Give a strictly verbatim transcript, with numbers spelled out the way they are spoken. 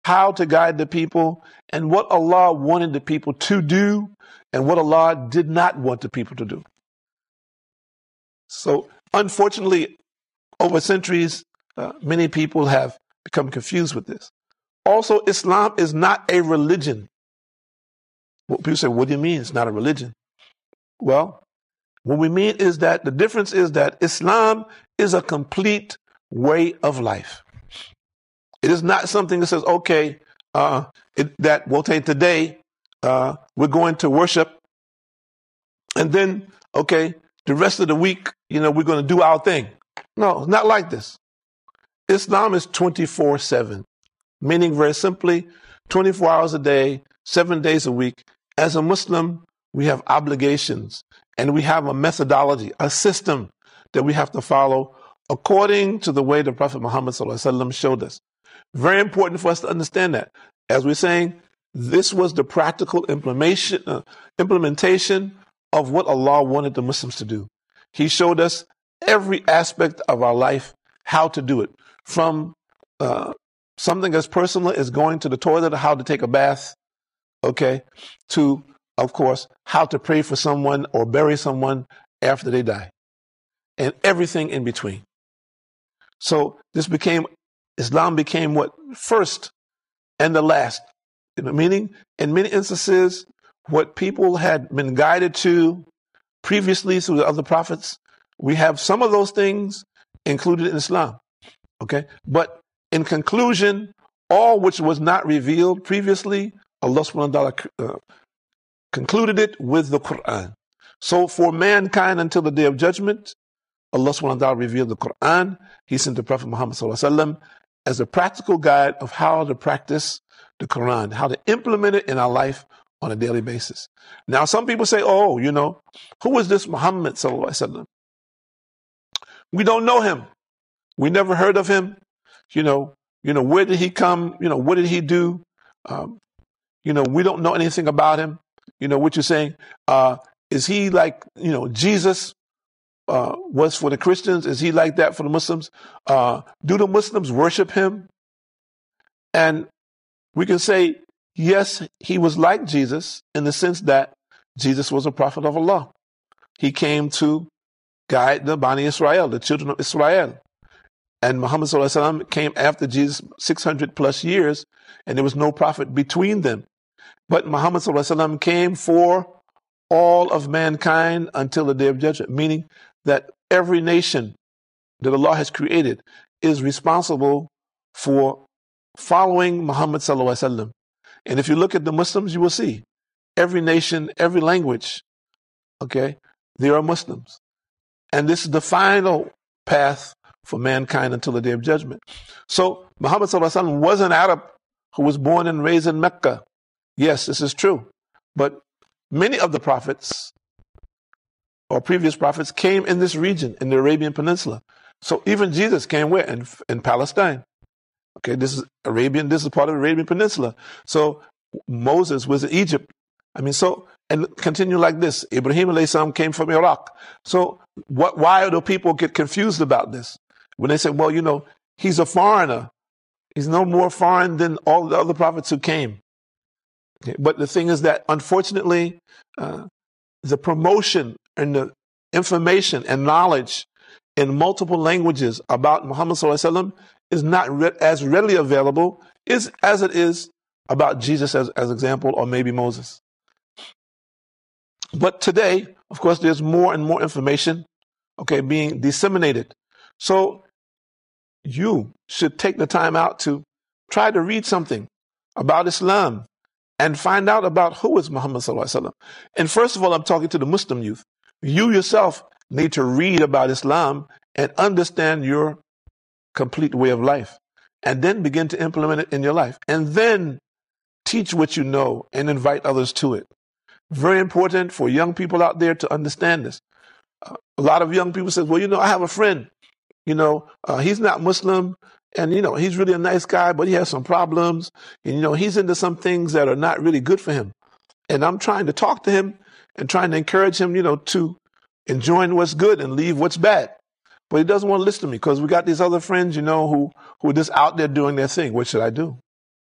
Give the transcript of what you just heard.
how to guide the people, and what Allah wanted the people to do, and what Allah did not want the people to do. So, unfortunately, over centuries, uh, many people have become confused with this. Also, Islam is not a religion. Well, people say, what do you mean it's not a religion? Well, what we mean is that the difference is that Islam is a complete way of life. It is not something that says, okay, uh, it, that we'll take today, uh, we're going to worship, and then, okay, the rest of the week, you know, we're going to do our thing. No, it's not like this. Islam is twenty-four seven, meaning very simply, twenty-four hours a day, seven days a week. As a Muslim, we have obligations, and we have a methodology, a system that we have to follow according to the way the Prophet Muhammad sallallahu alaihi wasallam showed us. Very important for us to understand that. As we're saying, this was the practical implementation, uh, implementation of what Allah wanted the Muslims to do. He showed us every aspect of our life, how to do it. From uh, something as personal as going to the toilet or how to take a bath, okay, to, of course, how to pray for someone or bury someone after they die, and everything in between. So this became, Islam became what? First and the last. You know, meaning, in many instances, what people had been guided to previously through the other prophets, we have some of those things included in Islam. Okay, but in conclusion, all which was not revealed previously, Allah subhanahu wa ta'ala uh, concluded it with the Quran. So for mankind until the day of judgment, Allah subhanahu wa ta'ala revealed the Quran. He sent the Prophet Muhammad sallallahu alaihi wasallam as a practical guide of how to practice the Quran, how to implement it in our life on a daily basis. Now, some people say, oh, you know, who is this Muhammad sallallahu alaihi wasallam? We don't know him. We never heard of him. You know, you know, where did he come? You know, what did he do? Um, you know, we don't know anything about him. You know, what you're saying, uh, is he like, you know, Jesus uh, was for the Christians? Is he like that for the Muslims? Uh, do the Muslims worship him? And we can say, yes, he was like Jesus in the sense that Jesus was a prophet of Allah. He came to guide the Bani Israel, the children of Israel. And Muhammad sallallahu alaihi wasallam came after Jesus six hundred plus years, and there was no prophet between them. But Muhammad sallallahu alaihi wasallam came for all of mankind until the day of judgment, meaning that every nation that Allah has created is responsible for following Muhammad sallallahu alaihi wasallam. And if you look at the Muslims, you will see every nation, every language, okay, there are Muslims. And this is the final path for mankind until the day of judgment. So Muhammad sallallahu alaihi wasallam was an Arab who was born and raised in Mecca. Yes, this is true. But many of the prophets or previous prophets came in this region, in the Arabian Peninsula. So even Jesus came where? In, in Palestine. Okay, this is Arabian, this is part of the Arabian Peninsula. So Moses was in Egypt. I mean, so, and continue like this. Ibrahim alayhi salam came from Iraq. So what, why do people get confused about this? When they say, well, you know, he's a foreigner. He's no more foreign than all the other prophets who came. Okay, but the thing is that, unfortunately, uh, the promotion and the information and knowledge in multiple languages about Muhammad sallallahu alaihi wasallam is not re- as readily available is, as it is about Jesus as, as example, or maybe Moses. But today, of course, there's more and more information, okay, being disseminated. So you should take the time out to try to read something about Islam and find out about who is Muhammad sallallahu alaihi wasallam. And first of all, I'm talking to the Muslim youth. You yourself need to read about Islam and understand your complete way of life, and then begin to implement it in your life, and then teach what you know and invite others to it. Very important for young people out there to understand this. Uh, a lot of young people say, well, you know, I have a friend, you know, uh, he's not Muslim, and, you know, he's really a nice guy, but he has some problems, and, you know, he's into some things that are not really good for him. And I'm trying to talk to him and trying to encourage him, you know, to enjoy what's good and leave what's bad. But he doesn't want to listen to me because we got these other friends, you know, who, who are just out there doing their thing. What should I do?